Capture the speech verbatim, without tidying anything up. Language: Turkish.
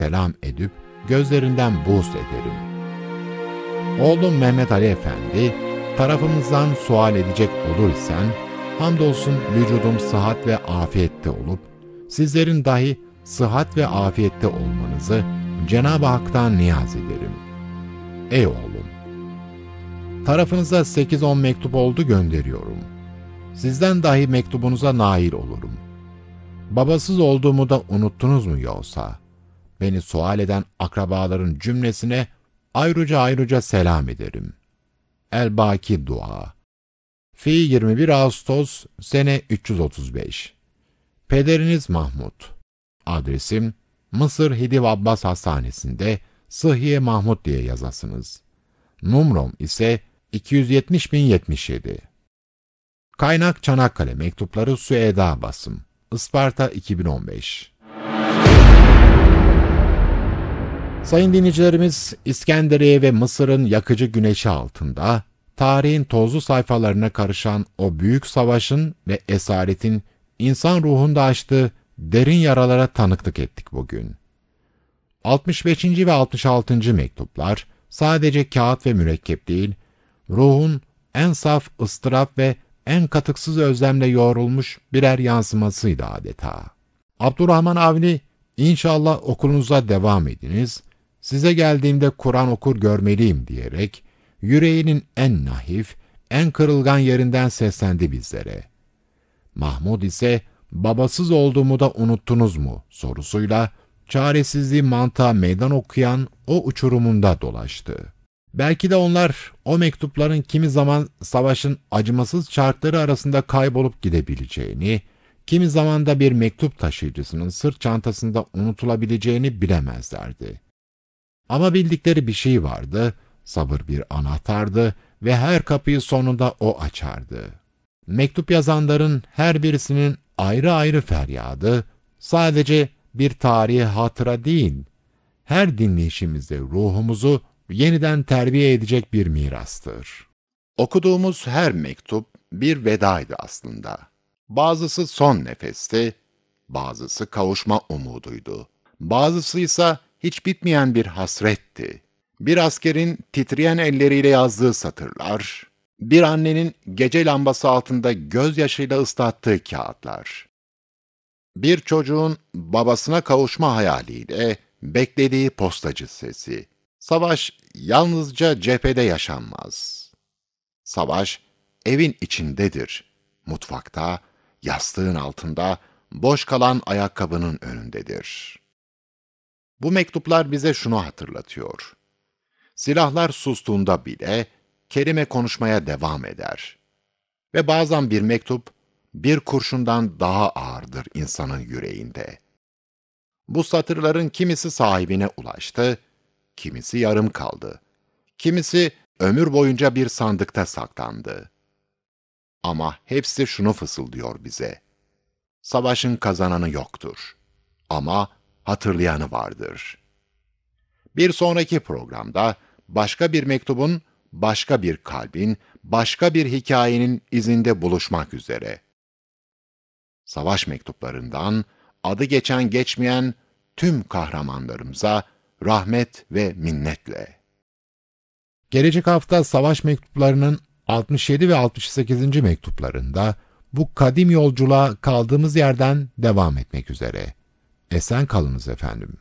selam edip gözlerinden buğz ederim. Oğlum Mehmet Ali Efendi, tarafımızdan sual edecek olur isen, hamdolsun vücudum sıhhat ve afiyette olup, sizlerin dahi sıhhat ve afiyette olmanızı Cenab-ı Hak'tan niyaz ederim. Ey oğlum! Tarafınıza sekiz on mektup oldu gönderiyorum. Sizden dahi mektubunuza nail olurum. Babasız olduğumu da unuttunuz mu yoksa? Beni sual eden akrabaların cümlesine ayrıca ayrıca selam ederim. El-Baki Dua. Fi yirmi bir Ağustos sene üç yüz otuz beş. Pederiniz Mahmud. Adresim Mısır Hidiv Abbas Hastanesi'nde Sıhhiye Mahmud diye yazasınız. Numrom ise iki yüz yetmiş bin yetmiş yedi. Kaynak Çanakkale Mektupları Süeda Basım. Isparta iki bin on beş. Sayın dinleyicilerimiz, İskenderiye ve Mısır'ın yakıcı güneşi altında, tarihin tozlu sayfalarına karışan o büyük savaşın ve esaretin insan ruhunda açtığı derin yaralara tanıklık ettik bugün. altmış beşinci ve altmış altıncı mektuplar sadece kağıt ve mürekkep değil, ruhun en saf ıstırap ve en katıksız özlemle yoğrulmuş birer yansımasıydı adeta. Abdurrahman Avni, inşallah okulunuza devam ediniz, size geldiğimde Kur'an okur görmeliyim diyerek, yüreğinin en nahif, en kırılgan yerinden seslendi bizlere. Mahmud ise, babasız olduğumu da unuttunuz mu sorusuyla, çaresizliği mantığa meydan okuyan o uçurumunda dolaştı. Belki de onlar, o mektupların kimi zaman savaşın acımasız çarkları arasında kaybolup gidebileceğini, kimi zaman da bir mektup taşıyıcısının sırt çantasında unutulabileceğini bilemezlerdi. Ama bildikleri bir şey vardı, sabır bir anahtardı ve her kapıyı sonunda o açardı. Mektup yazanların her birisinin ayrı ayrı feryadı, sadece bir tarihi hatıra değil, her dinleyişimizde ruhumuzu yeniden terbiye edecek bir mirastır. Okuduğumuz her mektup bir vedaydı aslında. Bazısı son nefesti, bazısı kavuşma umuduydu. Bazısı ise hiç bitmeyen bir hasretti. Bir askerin titreyen elleriyle yazdığı satırlar, bir annenin gece lambası altında gözyaşıyla ıslattığı kağıtlar. Bir çocuğun babasına kavuşma hayaliyle beklediği postacı sesi. Savaş yalnızca cephede yaşanmaz. Savaş evin içindedir, mutfakta, yastığın altında, boş kalan ayakkabının önündedir. Bu mektuplar bize şunu hatırlatıyor. Silahlar sustuğunda bile kelime konuşmaya devam eder. Ve bazen bir mektup, bir kurşundan daha ağırdır insanın yüreğinde. Bu satırların kimisi sahibine ulaştı, kimisi yarım kaldı, kimisi ömür boyunca bir sandıkta saklandı. Ama hepsi şunu fısıldıyor bize. Savaşın kazananı yoktur. Ama hatırlayanı vardır. Bir sonraki programda başka bir mektubun, başka bir kalbin, başka bir hikayenin izinde buluşmak üzere. Savaş mektuplarından adı geçen geçmeyen tüm kahramanlarımıza rahmet ve minnetle. Gelecek hafta savaş mektuplarının altmış yedi ve altmış sekizinci mektuplarında bu kadim yolculuğa kaldığımız yerden devam etmek üzere. Esen kalınız efendim.